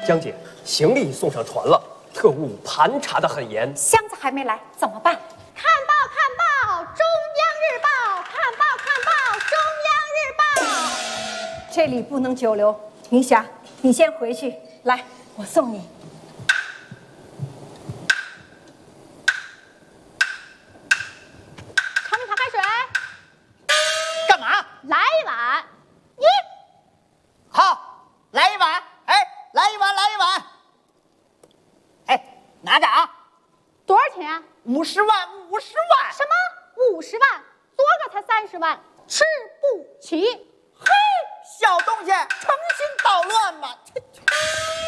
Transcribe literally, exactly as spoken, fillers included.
江姐，行李送上船了，特务盘查得很严。 箱子还没来，怎么办？ 看报看报，中央日报，看报看报，中央日报。 这里不能久留，明霞，你先回去，来，我送你。 尝没尝开水？ 干嘛？ 来一碗。一。 好，来一碗。哎，来一碗，来一碗。哎，拿着啊。 多少钱？ 五十万，五十万。 什么？五十万？昨个才三十万，吃不起。 嘿，小东家，诚心捣乱嘛。